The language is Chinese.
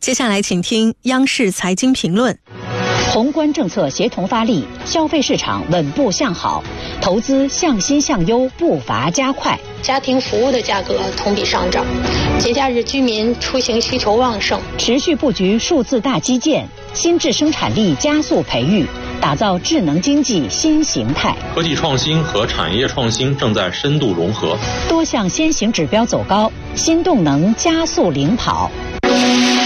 接下来请听央视财经评论。 宏观政策协同发力，消费市场稳步向好，投资向新向优步伐加快。 家庭服务的价格同比上涨，节假日居民出行需求旺盛， 持续布局数字大基建，新质生产力加速培育，打造智能经济新形态。 科技创新和产业创新正在深度融合， 多项先行指标走高，新动能加速领跑。